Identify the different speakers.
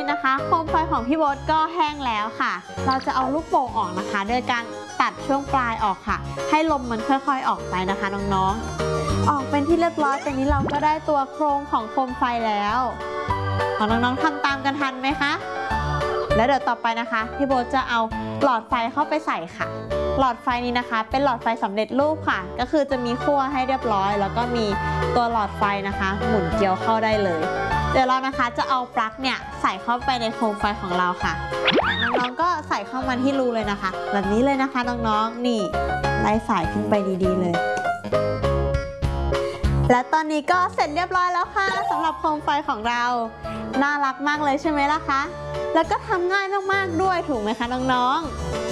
Speaker 1: นะคะโคมไฟของพี่โบ๊ทก็แห้งแล้วค่ะเราจะเอาลูกโป่งออกนะคะโดยการตัดช่วงปลายออกค่ะให้ลมมันค่อยๆออกไปนะคะน้องๆออกเป็นที่เรียบร้อยตอนนี้เราก็ได้ตัวโครงของโคมไฟแล้วน้องๆทำตามกันทันไหมคะแล้วเดี๋ยวต่อไปนะคะพี่โบ๊ทจะเอาหลอดไฟเข้าไปใส่ค่ะหลอดไฟนี้นะคะเป็นหลอดไฟสำเร็จรูปค่ะก็คือจะมีขั้วให้เรียบร้อยแล้วก็มีตัวหลอดไฟนะคะหมุนเกลียวเข้าได้เลยเดี๋ยวเรานะคะจะเอาปลั๊กเนี่ยใส่เข้าไปในโคมไฟของเราค่ะน้องๆก็ใส่เข้ามาที่รูเลยนะคะแบบนี้เลยนะคะน้องๆนี่ไล่สายขึ้นไปดีๆเลยและตอนนี้ก็เสร็จเรียบร้อยแล้วค่ะสำหรับโคมไฟของเราน่ารักมากเลยใช่ไหมล่ะคะแล้วก็ทำง่ายมากๆด้วยถูกไหมคะน้องๆ